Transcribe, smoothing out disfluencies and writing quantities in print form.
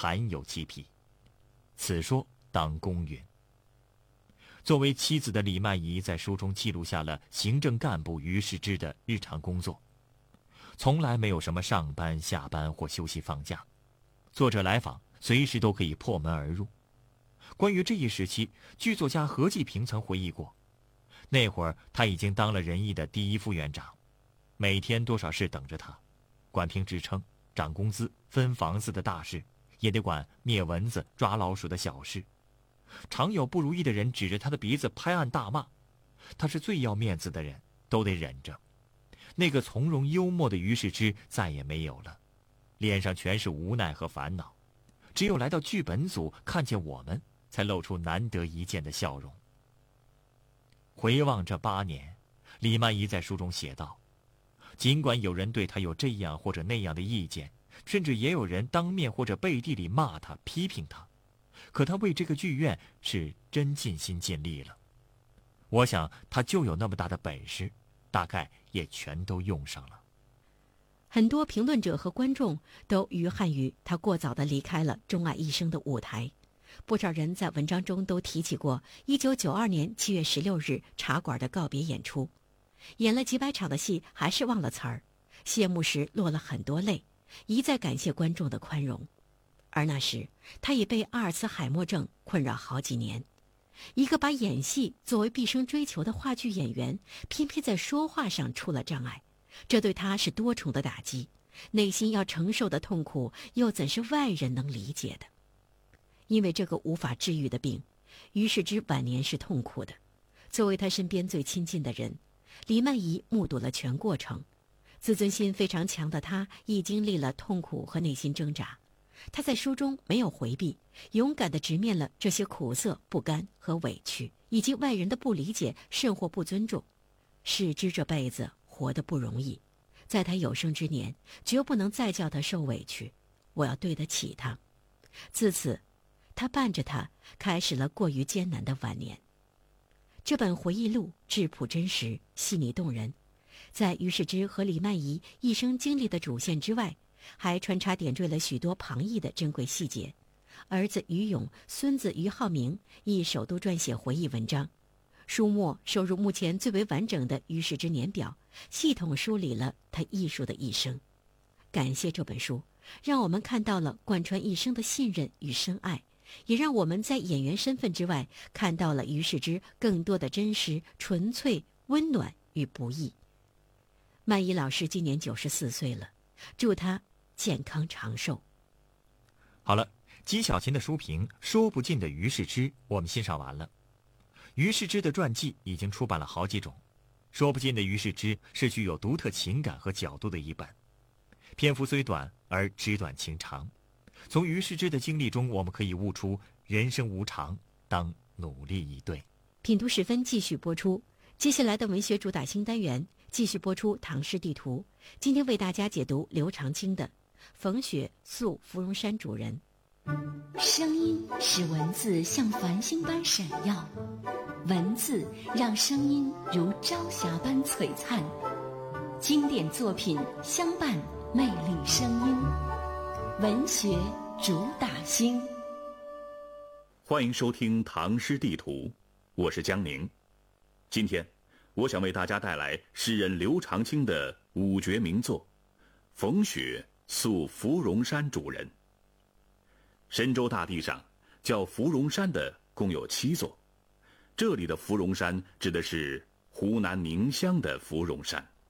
罕有其癖。此说当公允。作为妻子的李曼仪在书中记录下了行政干部于世之的日常工作，从来没有什么上班、下班或休息放假，作者来访随时都可以破门而入。关于这一时期，剧作家何继平曾回忆过，那会儿他已经当了人艺的第1副院长，每天多少事等着他，管评职称、涨工资、分房子的大事，也得管灭蚊子、抓老鼠的小事。常有不如意的人指着他的鼻子拍案大骂，他是最要面子的人，都得忍着。那个从容幽默的于世之再也没有了，脸上全是无奈和烦恼，只有来到剧本组看见我们，才露出难得一见的笑容。回望这8年，李曼仪在书中写道，尽管有人对他有这样或者那样的意见，甚至也有人当面或者背地里骂他、批评他，可他为这个剧院是真尽心尽力了。我想他就有那么大的本事，大概也全都用上了。 很多评论者和观众都余憾于他过早地离开了钟爱一生的舞台。不少人在文章中都提起过1992年7月16日茶馆的告别演出，演了几百场的戏还是忘了词儿，谢幕时落了很多泪，一再感谢观众的宽容。而那时他已被阿尔茨海默症困扰好几年，一个把演戏作为毕生追求的话剧演员，偏偏在说话上出了障碍，这对他是多重的打击，内心要承受的痛苦又怎是外人能理解的？因为这个无法治愈的病，于世之晚年是痛苦的。作为他身边最亲近的人，李曼仪目睹了全过程。自尊心非常强的他，亦经历了痛苦和内心挣扎。他在书中没有回避，勇敢地直面了这些苦涩、不甘和委屈，以及外人的不理解甚或不尊重。世之这辈子活得不容易，在他有生之年，绝不能再叫他受委屈，我要对得起他。自此，他伴着他开始了过于艰难的晚年。这本回忆录质朴真实、细腻动人，在于世之和李曼仪一生经历的主线之外，还穿插点缀了许多旁逸的珍贵细节。儿子于勇、孙子于浩明亦首都撰写回忆文章。书末收入目前最为完整的于世之年表，系统梳理了他艺术的一生。感谢这本书，让我们看到了贯穿一生的信任与深爱，也让我们在演员身份之外看到了于世之更多的真实、纯粹、温暖与不易。曼仪老师今年94岁了，祝他健康长寿。 好了，纪晓芹的书评《说不尽的于世之》我们欣赏完了。于世之的传记已经出版了好几种，《说不尽的于世之》是具有独特情感和角度的一本，篇幅虽短而纸短情长。从于世之的经历中，我们可以悟出人生无常，当努力以对。 品读10分继续播出，接下来的文学主打新单元继续播出唐诗地图。今天为大家解读刘长卿的《逢雪宿芙蓉山主人》。 声音使文字像繁星般闪耀，文字让声音如朝霞般璀璨。经典作品相伴，魅力声音。文学主打星。 欢迎收听唐诗地图，我是江宁。今天我想为大家带来诗人刘长卿的5绝名作《逢雪宿芙蓉山主人》。神州大地上叫芙蓉山的共有7座，这里的芙蓉山指的是湖南宁乡的芙蓉山。